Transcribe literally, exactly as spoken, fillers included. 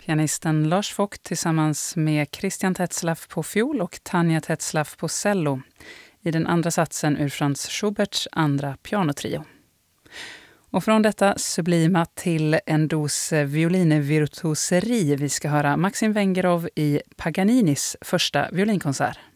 Pianisten Lars Vogt tillsammans med Christian Tetzlaff på fiol och Tanja Tetzlaff på cello i den andra satsen ur Franz Schuberts andra pianotrio. Och från detta sublima till en dos violinvirtuoseri vi ska höra Maxim Vengerov i Paganinis första violinkonsert.